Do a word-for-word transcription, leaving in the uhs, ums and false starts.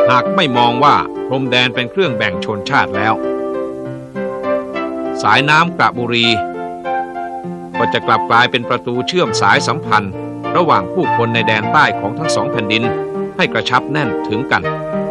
หากไม่มองว่าพรมแดนเป็นเครื่องแบ่งชนชาติแล้วสายน้ำกระบุรีก็จะกลับกลายเป็นประตูเชื่อมสายสัมพันธ์ระหว่างผู้คนในแดนใต้ของทั้งสองแผ่นดินให้กระชับแน่นถึงกัน